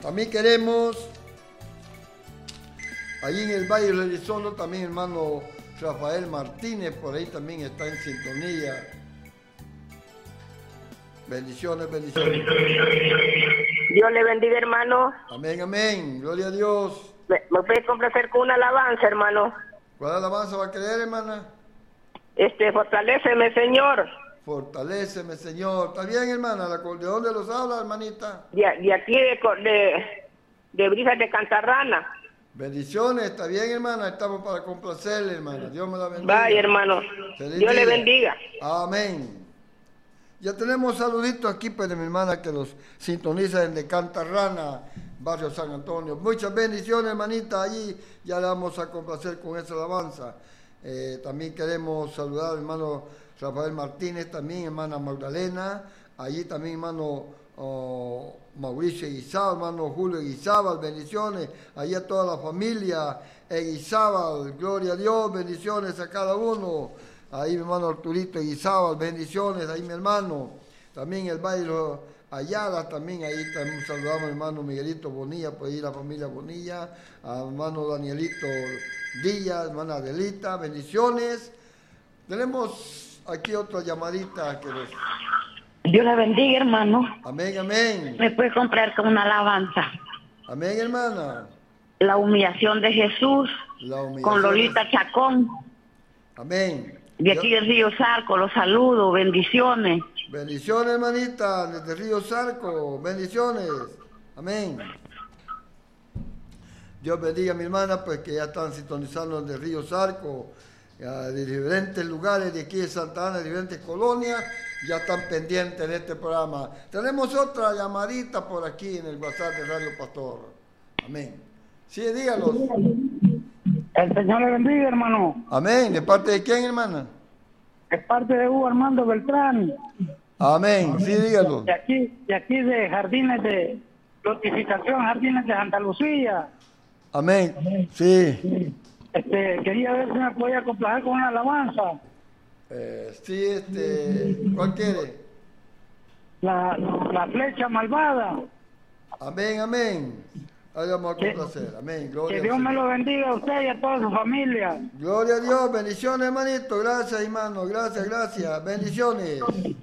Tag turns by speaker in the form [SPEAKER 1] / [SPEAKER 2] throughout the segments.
[SPEAKER 1] También queremos, allí en el Valle de Elizondo, también hermano Rafael Martínez, por ahí también está en sintonía. Bendiciones, bendiciones.
[SPEAKER 2] Dios le bendiga, hermano.
[SPEAKER 1] Amén, amén. Gloria a Dios.
[SPEAKER 2] ¿Me puede complacer con una alabanza, hermano?
[SPEAKER 1] ¿Cuál alabanza va a querer, hermana?
[SPEAKER 2] Fortaléceme, Señor.
[SPEAKER 1] Fortaléceme, Señor. ¿Está bien, hermana? ¿De dónde los habla, hermanita?
[SPEAKER 2] De aquí, de Brisas de Cantarrana.
[SPEAKER 1] Bendiciones, está bien, hermana. Estamos para complacerle, hermana. Dios me la bendiga.
[SPEAKER 2] Vaya, hermano.
[SPEAKER 1] Feliz
[SPEAKER 2] Dios
[SPEAKER 1] día.
[SPEAKER 2] le bendiga.
[SPEAKER 1] Amén. Ya tenemos saluditos aquí pues, de mi hermana que los sintoniza en de Cantarrana, barrio San Antonio. Muchas bendiciones, hermanita. Allí ya le vamos a complacer con esa alabanza. También queremos saludar al hermano Rafael Martínez, también hermana Magdalena. Allí también hermano Mauricio Eguizábal, hermano Julio Eguizábal, bendiciones. Allí a toda la familia Eguizábal, gloria a Dios, bendiciones a cada uno. Ahí mi hermano Arturito Eguizábal, bendiciones, ahí mi hermano. También el baile Ayala, también ahí también saludamos al hermano Miguelito Bonilla, por ahí la familia Bonilla, al hermano Danielito Díaz, hermana Adelita, bendiciones. Tenemos aquí otra llamadita que los...
[SPEAKER 3] Dios la bendiga, hermano.
[SPEAKER 1] Amén, amén.
[SPEAKER 3] Me puede comprar con una alabanza.
[SPEAKER 1] Amén, hermana.
[SPEAKER 3] La humillación de Jesús con Lolita Chacón.
[SPEAKER 1] Amén.
[SPEAKER 3] De aquí de Río Zarco, los saludo, bendiciones.
[SPEAKER 1] Bendiciones, hermanita, desde Río Zarco, bendiciones. Amén. Dios bendiga a mi hermana, pues que ya están sintonizando desde Río Zarco, de diferentes lugares de aquí de Santa Ana, de diferentes colonias, ya están pendientes de este programa. Tenemos otra llamadita por aquí en el WhatsApp de Radio Pastor. Amén. Sí, dígalos.
[SPEAKER 4] El Señor le bendiga, hermano.
[SPEAKER 1] Amén. ¿De parte de quién, hermana?
[SPEAKER 4] De parte de Hugo Armando Beltrán.
[SPEAKER 1] Amén. Sí, dígalo.
[SPEAKER 4] De aquí de Jardines de Notificación, Jardines de Santa Lucía.
[SPEAKER 1] Amén. Sí.
[SPEAKER 4] Quería ver si me podía complacer con una alabanza.
[SPEAKER 1] Sí, ¿cuál quiere?
[SPEAKER 4] La flecha malvada.
[SPEAKER 1] Amén, amén. Ahí vamos a complacer. Amén. Gloria
[SPEAKER 4] que Dios me lo bendiga a usted y a toda su familia.
[SPEAKER 1] Gloria a Dios. Bendiciones, hermanito. Gracias, hermano. Gracias, gracias. Bendiciones.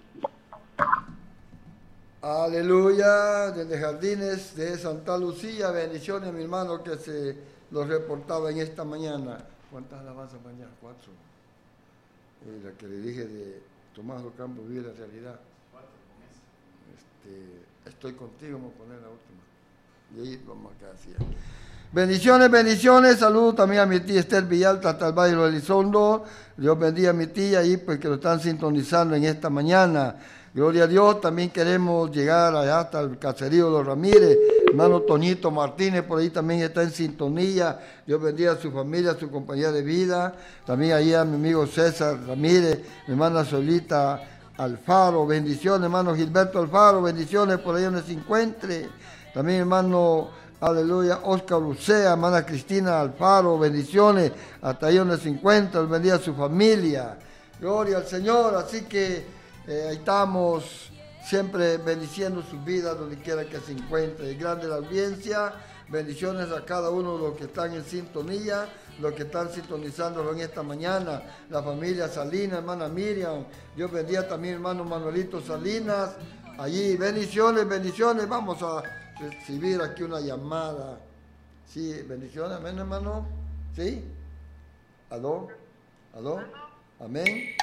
[SPEAKER 1] Aleluya. Desde Jardines de Santa Lucía. Bendiciones, mi hermano, que se lo reportaba en esta mañana. ¿Cuántas alabanzas mañana? 4. La que le dije de Tomás Ocampo, vive la realidad. 4 con esa. Estoy contigo, vamos a poner la última. Y ahí vamos a quedar. Bendiciones, bendiciones. Saludos también a mi tía Esther Villalta hasta el Valle de Elizondo. Dios bendiga a mi tía ahí, pues que lo están sintonizando en esta mañana. Gloria a Dios. También queremos llegar allá hasta el caserío de los Ramírez. Hermano Toñito Martínez, por ahí también está en sintonía. Dios bendiga a su familia, a su compañía de vida. También ahí a mi amigo César Ramírez, mi hermana Solita Alfaro. Bendiciones, hermano Gilberto Alfaro. Bendiciones por ahí donde se encuentre. También hermano, aleluya, Oscar Lucea, hermana Cristina Alfaro, bendiciones, hasta ahí donde se encuentra, bendiga a su familia, gloria al Señor, así que ahí estamos siempre bendiciendo sus vidas donde quiera que se encuentre, grande la audiencia, bendiciones a cada uno de los que están en sintonía, los que están sintonizándolo en esta mañana, la familia Salinas, hermana Miriam, Dios bendiga también hermano Manuelito Salinas, allí, bendiciones, bendiciones, vamos a recibir aquí una llamada. Sí, bendiciones, amén, hermano. ¿Sí? ¿Aló? ¿Aló? Amén.